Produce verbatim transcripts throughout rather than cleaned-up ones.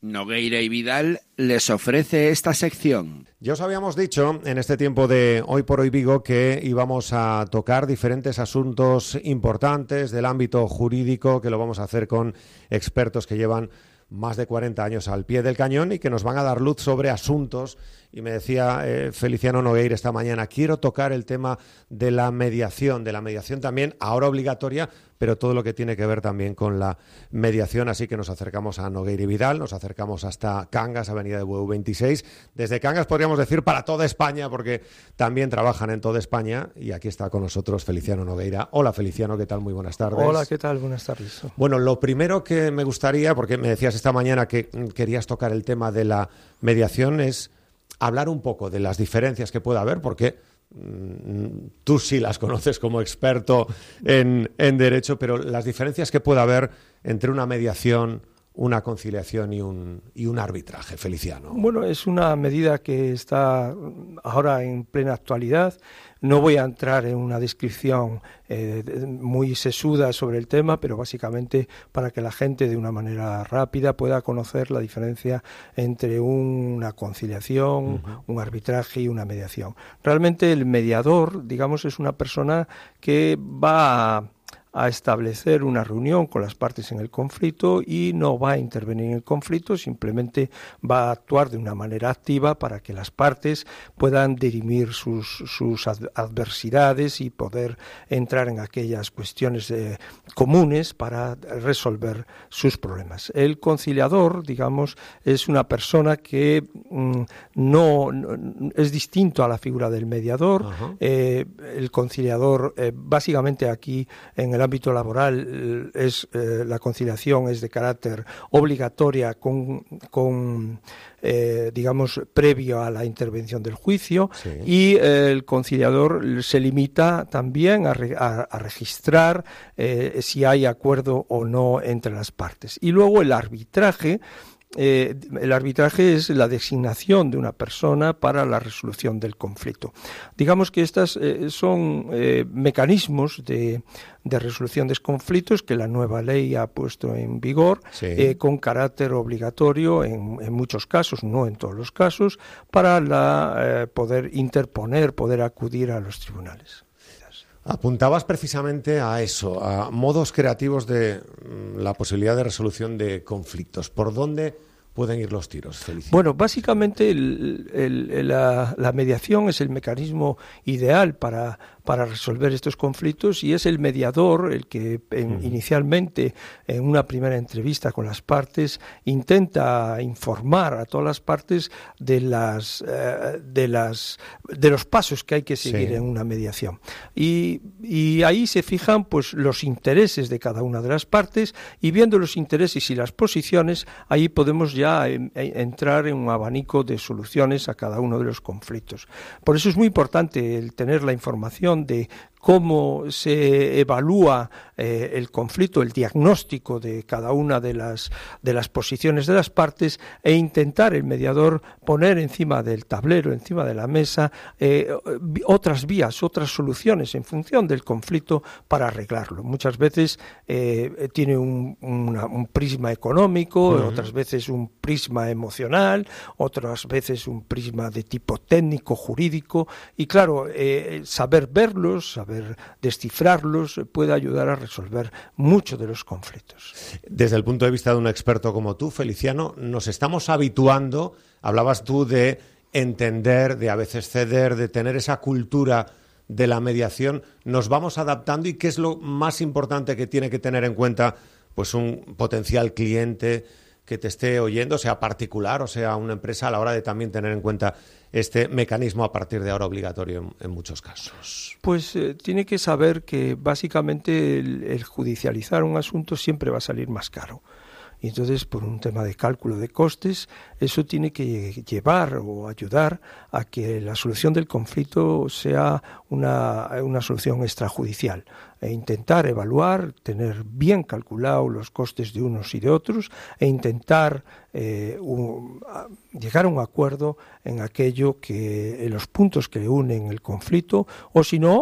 Nogueira y Vidal les ofrece esta sección. Ya os habíamos dicho en este tiempo de Hoy por Hoy Vigo que íbamos a tocar diferentes asuntos importantes del ámbito jurídico, que lo vamos a hacer con expertos que llevan más de cuarenta años al pie del cañón y que nos van a dar luz sobre asuntos. Y me decía eh, Feliciano Nogueira esta mañana, quiero tocar el tema de la mediación, de la mediación también ahora obligatoria, pero todo lo que tiene que ver también con la mediación. Así que nos acercamos a Nogueira y Vidal, nos acercamos hasta Cangas, Avenida de Bueu veintiséis. Desde Cangas podríamos decir para toda España, porque también trabajan en toda España. Y aquí está con nosotros Feliciano Nogueira. Hola Feliciano, ¿qué tal? Muy buenas tardes. Hola, ¿qué tal? Buenas tardes. Bueno, lo primero que me gustaría, porque me decías esta mañana que querías tocar el tema de la mediación, es hablar un poco de las diferencias que pueda haber, porque mmm, tú sí las conoces como experto en, en derecho, pero las diferencias que pueda haber entre una mediación, una conciliación y un, y un arbitraje, Feliciano. Bueno, es una medida que está ahora en plena actualidad. No voy a entrar en una descripción eh, muy sesuda sobre el tema, pero básicamente para que la gente de una manera rápida pueda conocer la diferencia entre una conciliación, uh-huh. un arbitraje y una mediación. Realmente el mediador, digamos, es una persona que va a a establecer una reunión con las partes en el conflicto y no va a intervenir en el conflicto, simplemente va a actuar de una manera activa para que las partes puedan dirimir sus, sus adversidades y poder entrar en aquellas cuestiones eh, comunes para resolver sus problemas. El conciliador, digamos, es una persona que mm, no, no es distinto a la figura del mediador. Uh-huh. Eh, el conciliador, eh, básicamente aquí en el ámbito laboral es eh, la conciliación es de carácter obligatoria con, con eh, digamos previo a la intervención del juicio, sí. y eh, el conciliador se limita también a, re, a, a registrar eh, si hay acuerdo o no entre las partes. Y luego el arbitraje. Eh, el arbitraje es la designación de una persona para la resolución del conflicto. Digamos que estos eh, son eh, mecanismos de, de resolución de conflictos que la nueva ley ha puesto en vigor, sí. eh, con carácter obligatorio en, en muchos casos, no en todos los casos, para la, eh, poder interponer, poder acudir a los tribunales. Apuntabas precisamente a eso, a modos creativos de la posibilidad de resolución de conflictos. ¿Por dónde pueden ir los tiros, Feliciano? Bueno, básicamente el, el, la, la mediación es el mecanismo ideal para, para resolver estos conflictos y es el mediador el que en, uh-huh. inicialmente en una primera entrevista con las partes intenta informar a todas las partes de las eh, de las de los pasos que hay que seguir sí. en una mediación y, y ahí se fijan pues los intereses de cada una de las partes y viendo los intereses y las posiciones ahí podemos ya en, en, entrar en un abanico de soluciones a cada uno de los conflictos. Por eso es muy importante el tener la información de cómo se evalúa eh, el conflicto, el diagnóstico de cada una de las, de las posiciones de las partes e intentar el mediador poner encima del tablero, encima de la mesa, eh, otras vías, otras soluciones en función del conflicto para arreglarlo. Muchas veces eh, tiene un, una, un prisma económico, uh-huh. otras veces un prisma emocional, otras veces un prisma de tipo técnico, jurídico, y claro, eh, saber verlos, saber descifrarlos puede ayudar a resolver muchos de los conflictos. Desde el punto de vista de un experto como tú, Feliciano, nos estamos habituando, hablabas tú de entender, de a veces ceder, de tener esa cultura de la mediación, nos vamos adaptando y qué es lo más importante que tiene que tener en cuenta pues un potencial cliente que te esté oyendo, sea particular o sea una empresa, a la hora de también tener en cuenta este mecanismo a partir de ahora obligatorio en, en muchos casos? Pues eh, tiene que saber que básicamente el, el judicializar un asunto siempre va a salir más caro. Y entonces, por un tema de cálculo de costes, eso tiene que llevar o ayudar a que la solución del conflicto sea una, una solución extrajudicial. E intentar evaluar, tener bien calculados los costes de unos y de otros, e intentar eh, un, a, llegar a un acuerdo en aquello que, en los puntos que unen el conflicto, o si no,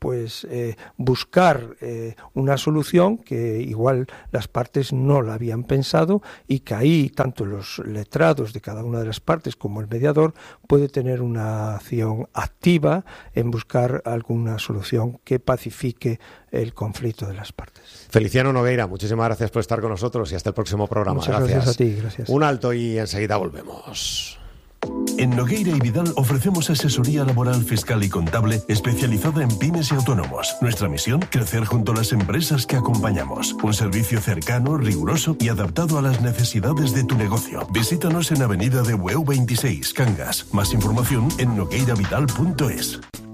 pues eh, buscar eh, una solución que igual las partes no la habían pensado, y que ahí tanto los letrados de cada una de las partes como el mediador puede tener una acción activa en buscar alguna solución que pacifique el conflicto de las partes. Feliciano Nogueira, muchísimas gracias por estar con nosotros y hasta el próximo programa. Muchas gracias. gracias a ti, gracias. Un alto y enseguida volvemos. En Nogueira y Vidal ofrecemos asesoría laboral, fiscal y contable especializada en pymes y autónomos. Nuestra misión, crecer junto a las empresas que acompañamos. Un servicio cercano, riguroso y adaptado a las necesidades de tu negocio. Visítanos en Avenida de Bueu veintiséis, Cangas. Más información en nogueiravidal punto es.